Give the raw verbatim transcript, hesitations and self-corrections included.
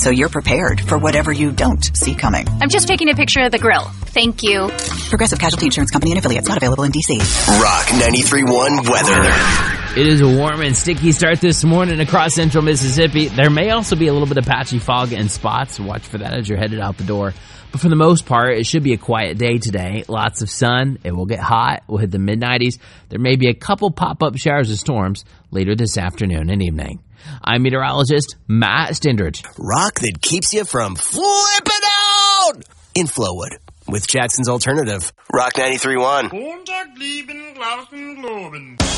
so you're prepared for whatever you don't see coming. I'm just taking a picture of the grill. Thank you. Progressive Casualty Insurance Company and affiliates, not available in D C. Rock ninety-three point one weather. It is a warm and sticky start this morning across central Mississippi. There may also be a little bit of patchy fog in spots. Watch for that as you're headed out the door. But for the most part, it should be a quiet day today. Lots of sun. It will get hot. We'll hit the mid nineties. There may be a couple pop-up showers of storms later this afternoon and evening. I'm meteorologist Matt Stendridge. Rock that keeps you from flipping out in Flowood with Jackson's Alternative. Rock ninety-three point one.